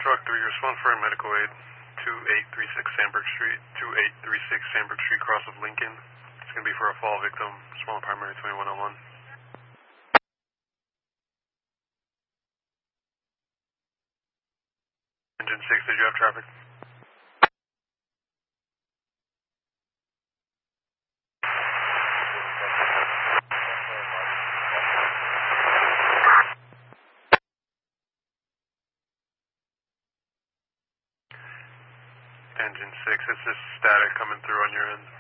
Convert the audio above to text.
Truck 3, you're responding for a medical aid. 2836 Sandberg Street. 2836 Sandberg Street, cross of Lincoln. It's going to be for a fall victim. Respond primary 2101. Engine 6, did you have traffic? Engine 6, it's just static coming through on your end.